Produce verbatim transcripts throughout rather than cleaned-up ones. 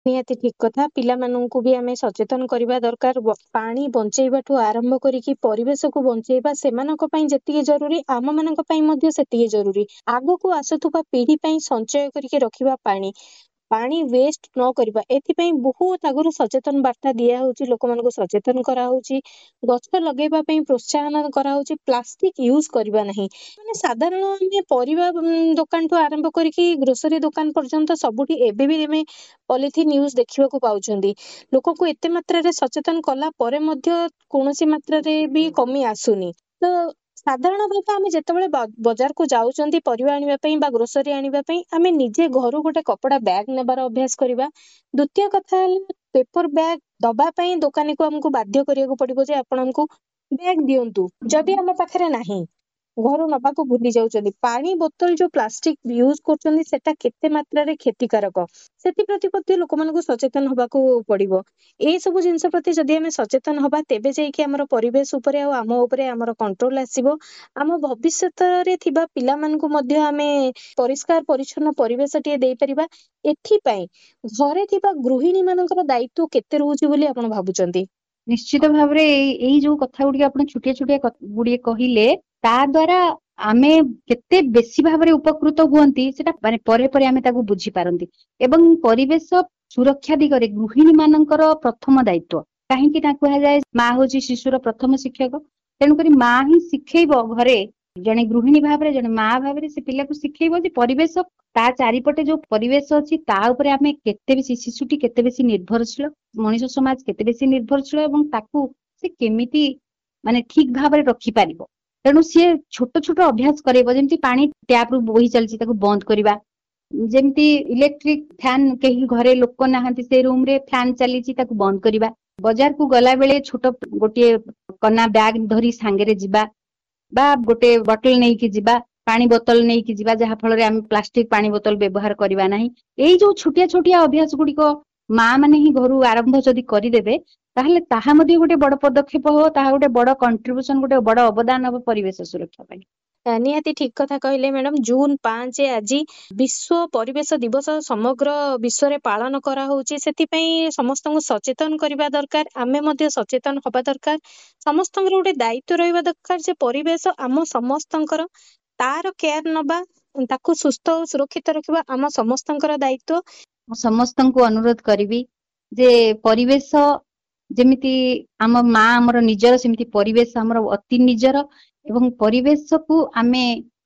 निहाती ठीक कथा पिलामानंकु भी आमे सचेतन करबा दरकार ब- पानी बंचेइबाठु आरंभ करिकी परिवेश को बंचेइबा सेमानक पई जेतिके जरूरी आम मानक पई मध्य सेतिके जरूरी आगको आसुथुबा पीढ़ी पई संचय करिके रखिबा पानी पानी वेस्ट न करबा एथिपई बहुत आगु सचेतन बार्ता दिया होची लोक मानकु सचेतन करा होची गछ लगेबा पई प्रोत्साहन करा होची प्लास्टिक यूज करबा नहीं माने साधारण आमे परिबा उम, दुकान ठु आरंभ करिकी ग्रोसरी दुकान पर्यंत सबुठी एबे भी एमे पॉलिथिन यूज देखिबाकू पाउछंदी लोकको एते मात्रा सचेतन कला परे मध्य कौनसी मात्रा भी कमी आसुनी तो साधारण भाव आम जिते बजार को जाऊँच परिवा आने ग्रोसरी आने आम निजे घर गोटे कपड़ा बैग नेबार अभ्यास करवा द्वितीय कथा पेपर बैग दबापाई दोकानी को आमको बाध्य करिया पड़ो जे आपण आमको बैग दिंतु जदि आम पाखे नहीं घर नवा को भूली जाउछंदी पानी बोतल जो प्लास्टिक यूज करछंदी सेटा केते मात्रा रे क्षतिकारक सेति प्रति प्रति लोक मानकु सचेतन होबाकू पड़िबो ए सब जिंस प्रति जदि आमे सचेतन होबा तेबे जाइके हमर परिवेश उपरे आ आम उपरे हमर कंट्रोल आसीबो आम भविष्यत रे थिबा पिला मानकु मध्य आमे परिष्कार परिच्छन्न परिवेश टिए देई परिबा एथि पई घरे थिबा गृहिणी मानकर दायित्व केते रहउची बोली आपण भाबुचंदी निश्चित भाव एई जो कथा गुड़िक आप छोटिया छोटिया गुड़िए कहले ता द्वारा आमे केते बेसी भाव उपकृत हुअंती सेटा माने परे परे आमे ताकू बुझी पारंती एवं परिवेश सुरक्षा दिगरे गृहिणी मानकर प्रथम दायित्व कहीं ना कह जाए माँ हूँ शिशुर प्रथम शिक्षक तेणुक माँ ही शिखेब घरे जड़े गृहिणी भाव जड़े माँ भाव से पिला को शिखेब जे परिवेश ता चारिपटे जो परिवेश अच्छी ता उपरे आमे केते बेसी शिशुटी केते बेसी निर्भरशील मनीष समाज केते बेसी निर्भरशील एवं ताकू से केमिति माने ठीक भाव रखी पारिबो तेणु सी छोट छोट अभ्यास करेबो जेमती पानी टैप रु बोही चलची ताकू बंद करबा जेमती इलेक्ट्रिक फैन कहीं घरे लोक नाहांती से रूम रे फैन चलीची ताकू बंद करबा बाजार को गला बेले छोट गोटे कना बैग धरी सांगरे जिबा बा गोटे बोतल नहीं कि जिबा पानी बोतल नहीं कि जिबा जहा फल रे हम प्लास्टिक पानी बोतल व्यवहार करबा नहीं एई जो छोटिया छोटिया अभ्यास गुड़िक माँ माने ही घर आरंभ जदि करदेबे ताहले ताहा मध्ये गोटे बड़ पदक्षेप हो ताहा गोटे बड़ कंट्रीब्यूशन गोटे बड़ अवदान हो परिवेश सुरक्षा पाई निहाती ठीक कथा कहले मैडम जून पांच आज विश्व परिवेश दिवस समग्र विश्व रे पालन करा होची सेतिपई समस्त सचेतन करबा दरकार आमे मध्य सचेतन होबा दरकार समस्त गोटे दायित्व रहिबा दरकार जे परिवेश आम समस्तंकर तार केयर नबा ताकू सुस्थ और सुरक्षित रखिबा आम समस्तंकर दायित्व समस्त को अनुरोध करी जे परिवेश जेमिति आम माँ आमर निजर सेमिति परिवेश आमर अति निजर एवं परिवेश को आमे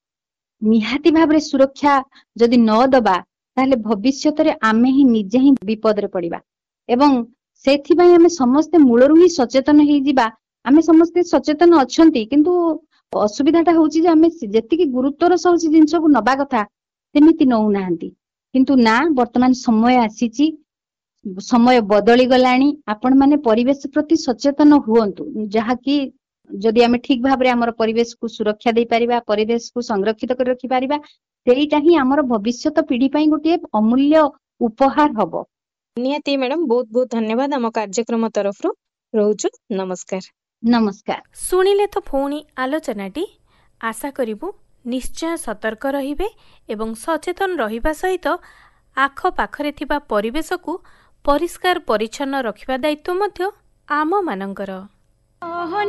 निहाती भाव रे सुरक्षा जदि न दबा ताहले भविष्यत रे आमे ही निजे ही विपद रे पड़िबा एवं सेथिबाई आमे समस्ते मूलरु ही सचेतन ही जिबा आमे समस्ते सचेतन अछंती किंतु असुविधाटा होची जे आमे जेतिकी गुरुत्वर सह जिंस को नबा कथा तेमिति नउ नाहंती किंतु ना वर्तमान समय आसीची समय बदली गलानी आपण माने परिवेश प्रति सचेतन हुअंतु जहा कि जदि आमे ठीक भाव रे हमर परिवेश को सुरक्षा दे परिबा परिवेश को संरक्षित कर रखि परिबा सेईटा ही हमर भविष्यत पीढ़ी पई गोटे अमूल्य उपहार हबो निहाती मैडम बहुत बहुत धन्यवाद आम कार्यक्रम तरफ रोचु नमस्कार नमस्कार शुणिले तो पुणी आलोचनाटी आशा करिबु निश्चय सतर्क रहिबे एवं सचेतन रहिबा सहित आख पाखरे थिबा परिवेश को परिष्कार परिच्छन्न रखिबा दायित्व मध्य आम मानकर।